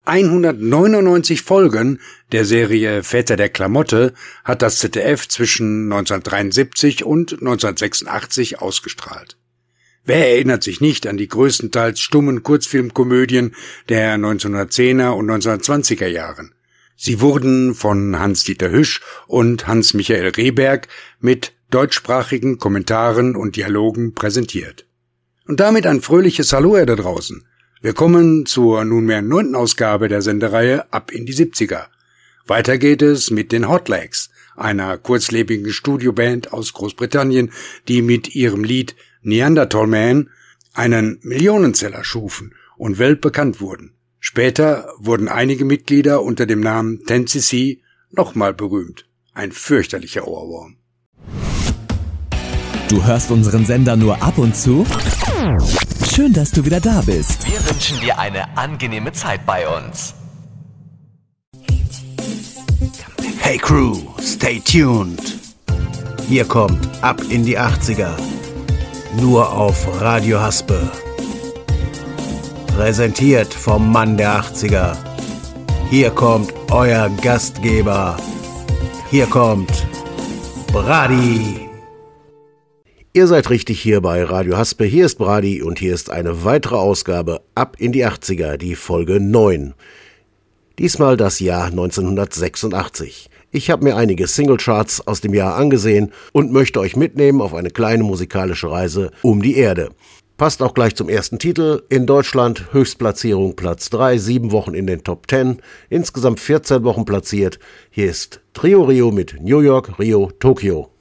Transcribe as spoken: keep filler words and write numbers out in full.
hundertneunundneunzig Folgen der Serie Väter der Klamotte hat das Z D F zwischen neunzehnhundertdreiundsiebzig und neunzehnhundertsechsundachtzig ausgestrahlt. Wer erinnert sich nicht an die größtenteils stummen Kurzfilmkomödien der neunzehnhundertzehner und neunzehnhundertzwanziger Jahren? Sie wurden von Hans-Dieter Hüsch und Hans-Michael Rehberg mit deutschsprachigen Kommentaren und Dialogen präsentiert. Und damit ein fröhliches Hallo ihr da draußen. Willkommen zur nunmehr neunten Ausgabe der Sendereihe Ab in die siebziger. Weiter geht es mit den Hot Legs, einer kurzlebigen Studioband aus Großbritannien, die mit ihrem Lied Neanderthal Man einen Millionenseller schufen und weltbekannt wurden. Später wurden einige Mitglieder unter dem Namen ten C C nochmal berühmt. Ein fürchterlicher Ohrwurm. Du hörst unseren Sender nur ab und zu? Schön, dass du wieder da bist. Wir wünschen dir eine angenehme Zeit bei uns. Hey Crew, stay tuned. Hier kommt Ab in die achtziger. Nur auf Radio Haspe. Präsentiert vom Mann der achtziger. Hier kommt euer Gastgeber. Hier kommt Brady. Ihr seid richtig hier bei Radio Haspe. Hier ist Brady und hier ist eine weitere Ausgabe Ab in die achtziger, die Folge neun. Diesmal das Jahr neunzehnhundertsechsundachtzig. Ich habe mir einige Singlecharts aus dem Jahr angesehen und möchte euch mitnehmen auf eine kleine musikalische Reise um die Erde. Passt auch gleich zum ersten Titel. In Deutschland Höchstplatzierung Platz drei, sieben Wochen in den Top zehn, insgesamt vierzehn Wochen platziert. Hier ist Trio Rio mit New York, Rio, Tokio.